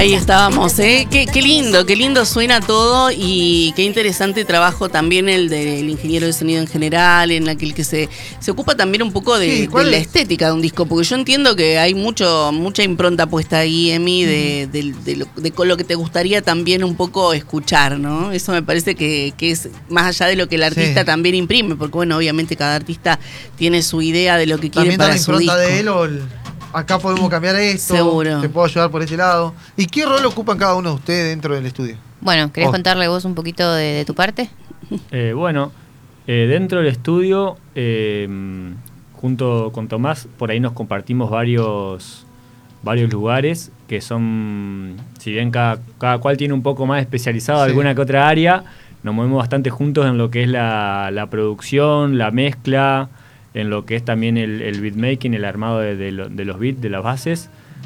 Ahí estábamos, ¿eh? Qué lindo suena todo y qué interesante trabajo también el del ingeniero de sonido en general, en el que se ocupa también un poco de la estética de un disco, porque yo entiendo que hay mucha impronta puesta ahí, Emi, de lo que te gustaría también un poco escuchar, ¿no? Eso me parece que es más allá de lo que el artista también imprime, porque bueno, obviamente cada artista tiene su idea de lo que quiere para su disco. También la impronta de él acá podemos cambiar esto, seguro. Te puedo ayudar por ese lado. ¿Y qué rol ocupan cada uno de ustedes dentro del estudio? Bueno, ¿querés contarle vos un poquito de tu parte? Dentro del estudio, junto con Tomás, por ahí nos compartimos varios lugares que son, si bien cada cual tiene un poco más especializado alguna que otra área, nos movemos bastante juntos en lo que es la producción, la mezcla, en lo que es también el beatmaking, el armado de los beats, de las bases.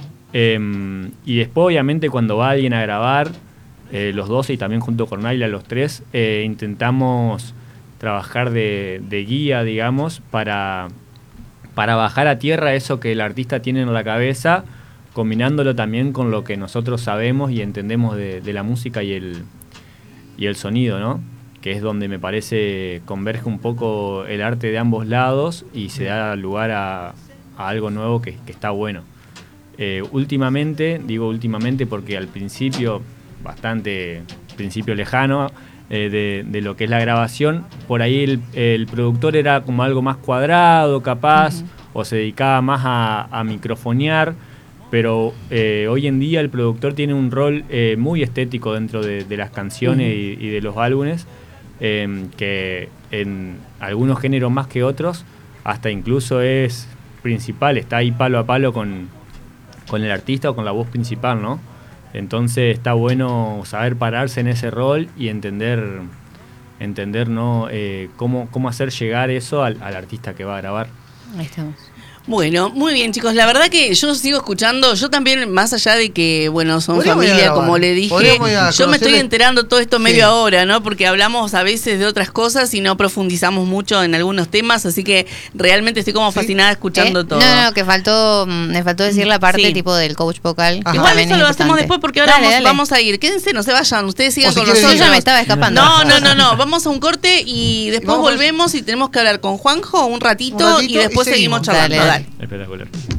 Y después, obviamente, cuando va alguien a grabar, los 12 y también junto con Naila, los 3, intentamos trabajar de guía, digamos, para bajar a tierra eso que el artista tiene en la cabeza, combinándolo también con lo que nosotros sabemos y entendemos de la música y el sonido, ¿no? Que es donde me parece converge un poco el arte de ambos lados y se da lugar a algo nuevo que está bueno. Últimamente, digo últimamente porque al principio, bastante principio lejano de lo que es la grabación, por ahí el productor era como algo más cuadrado, capaz, o se dedicaba más a microfonear, pero hoy en día el productor tiene un rol muy estético dentro de las canciones y de los álbumes, que en algunos géneros más que otros hasta incluso es principal, está ahí palo a palo con el artista o con la voz principal, ¿no? Entonces está bueno saber pararse en ese rol y entender ¿no? Cómo hacer llegar eso al artista que va a grabar. Ahí estamos. Bueno, muy bien, chicos. La verdad que yo sigo escuchando. Yo también, más allá de que, bueno, son familia, como le dije, yo me estoy enterando todo esto medio ahora, ¿no? Porque hablamos a veces de otras cosas y no profundizamos mucho en algunos temas, así que realmente estoy como fascinada escuchando todo. No, que me faltó decir la parte tipo del coach vocal. Igual eso lo hacemos después porque ahora vamos a ir. Quédense, no se vayan, ustedes sigan con nosotros. Yo ya me estaba escapando. No. Vamos a un corte y después volvemos y tenemos que hablar con Juanjo un ratito y después seguimos charlando. Espectacular.